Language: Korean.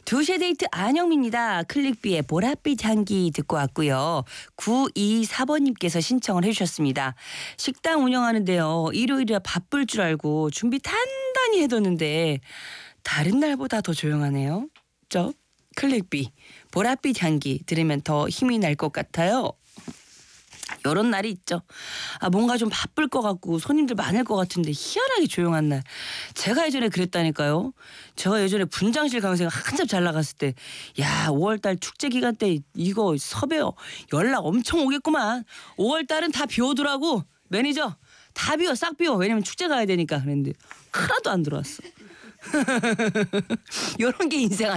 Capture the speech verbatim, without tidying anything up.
두 시에 데이트 안영미입니다. 클릭비의 보랏빛 향기 듣고 왔고요. 구이사 번님께서 신청을 해주셨습니다. 식당 운영하는데요. 일요일이라 바쁠 줄 알고 준비 단단히 해뒀는데 다른 날보다 더 조용하네요. 저 클릭비 보랏빛 향기 들으면 더 힘이 날 것 같아요. 이런 날이 있죠. 아 뭔가 좀 바쁠 것 같고 손님들 많을 것 같은데 희한하게 조용한 날. 제가 예전에 그랬다니까요. 제가 예전에 분장실 강사가 한참 잘 나갔을 때 야 오월달 축제 기간 때 이거 섭외 연락 엄청 오겠구만. 오월달은 다 비오더라고. 매니저 다 비워 싹 비워. 왜냐면 축제 가야 되니까. 그랬는데 하나도 안 들어왔어. 이런 게 인생